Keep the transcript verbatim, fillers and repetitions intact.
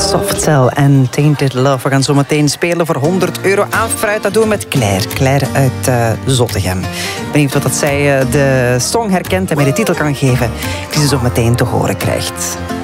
Soft Cell en Tainted Love. We gaan zo meteen spelen voor honderd euro aan fruit. Dat doen we met Claire. Claire uit uh, Zottegem. Benieuwd wat dat zij uh, de song herkent en mij de titel kan geven die ze zo meteen te horen krijgt.